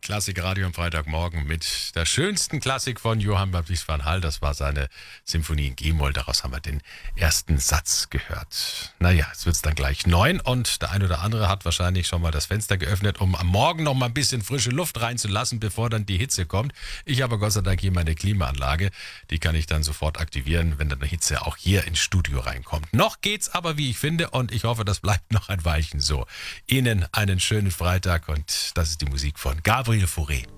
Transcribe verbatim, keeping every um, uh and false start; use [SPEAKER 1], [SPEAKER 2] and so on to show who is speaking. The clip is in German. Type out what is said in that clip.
[SPEAKER 1] Klassikradio am Freitagmorgen mit der schönsten Klassik von Johann Baptist van Hall. Das war seine Symphonie in G-Moll. Daraus haben wir den ersten Satz gehört. Naja, jetzt wird es dann gleich neun und der ein oder andere hat wahrscheinlich schon mal das Fenster geöffnet, um am Morgen noch mal ein bisschen frische Luft reinzulassen, bevor dann die Hitze kommt. Ich habe Gott sei Dank hier meine Klimaanlage. Die kann ich dann sofort aktivieren, wenn dann die Hitze auch hier ins Studio reinkommt. Noch geht's aber, wie ich finde, und ich hoffe, das bleibt noch ein Weilchen so. Ihnen einen schönen Freitag und das ist die Musik von Gabriel Fauré.